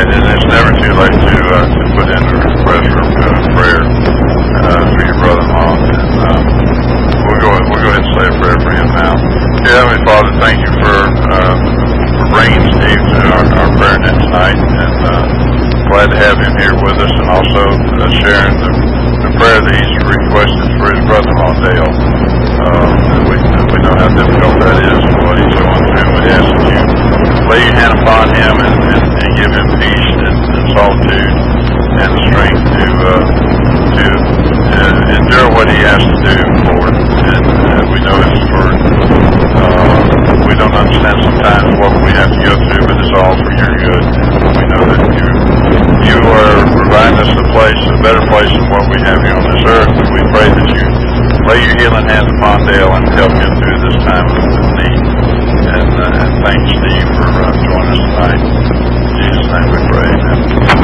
tonight, and it's never too late to put in a request for prayer for your brother-in-law. And we'll go ahead and say a prayer for him now. Dear Heavenly Father, thank you for bringing Steve to our prayer net tonight, and glad to have him here with us, and also sharing the prayer that he's requested for his brother-in-law, Dale. We know how difficult that is, what he's going through. We ask that you lay your hand upon him and give him peace and solitude and the strength to endure what he has to do, Lord. And we know it's for, we don't understand sometimes what we have to go through, but it's all for your good. We know that you are providing us a better place than what we have here on this earth. And we pray that you lay your healing hands upon Dale and help him through this time of need. And thank you, Steve, for joining us tonight. In Jesus' name we pray. Amen.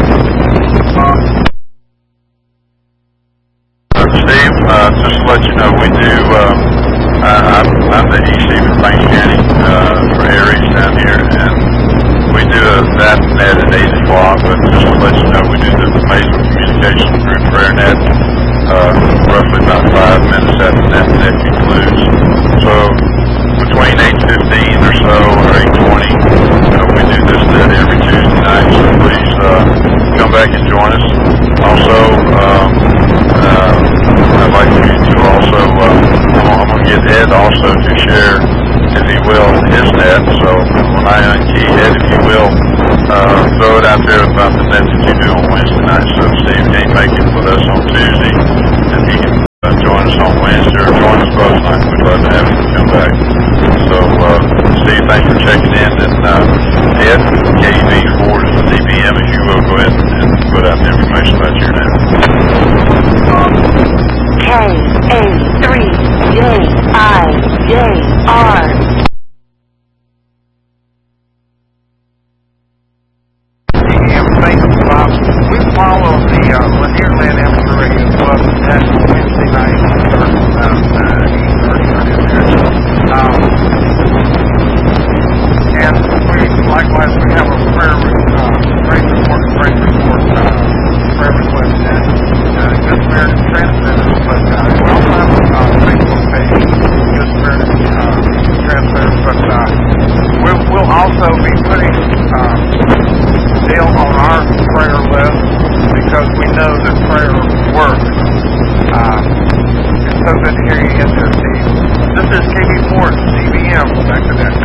Steve, just to let you know, we do, I'm the EC for Plains County for Aries down here, and we do that net at 8 o'clock, but just to let you know, we do the Maysville Communication through PrayerNet roughly about 5 minutes after that net concludes. So between 8:15 or so, or 8:20, we do this net every Tuesday night, so please come back and join us. Also, I'd like you to also, I'm going to get Ed also to share, if he will, his net. So when I unkey Ed, if you will, throw it out there about the net that you do on Wednesday night. So if Steve can't make it with us on Tuesday, if he can join us on Wednesday or join us both nights, we'd love to have him come back. So Steve, thanks for checking in. And Ed, KV4 is the DBM. If you will, go ahead and put out the information about your net. KA3JIJR. Thank you, Bob. We follow the Lanier Land Amateur Radio Club at Wednesday night, starting about 8:30 on in there. And likewise, we have a prayer report, prayer request at Good Samaritan Transmitters, but we also have a Facebook page, Good Samaritan Transmitters, but we'll also be putting Dale on our prayer list because we know that prayer works. It's so good to hear you in there, Steve. This is KV4 CBM. Back to that.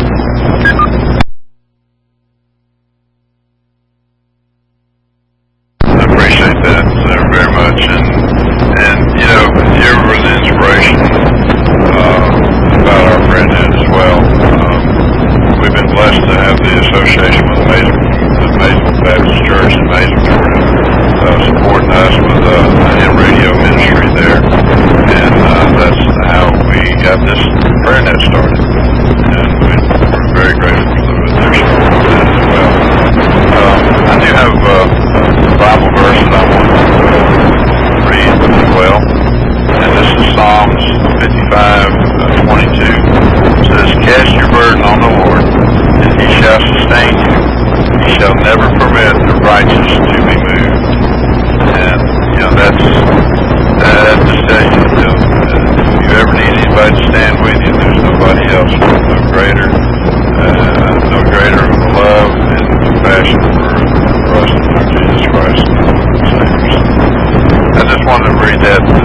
I appreciate that very much, and you know, you're really an inspiration about our friend Ed as well. We've been blessed to have the association with the Maysville Baptist Church in Maysville, Georgia, supporting us with a radio ministry there, and that's how we got this prayer net started, and we're very grateful for their support on that as well. I do have a Bible verse that I want to read as well, and this is Psalms 55:22. It says, "Cast your burden on the Lord, and he shall sustain you. He shall never permit the righteous to be moved." And, you know, that's just tell you, if you ever need anybody to stand with you, there's nobody else. No greater love and compassion for us than Jesus Christ. I just wanted to read that